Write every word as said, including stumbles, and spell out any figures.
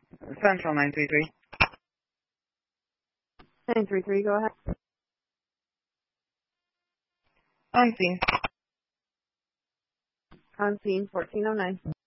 Central nine three three. nine three three, go ahead. On scene. On scene, fourteen oh nine.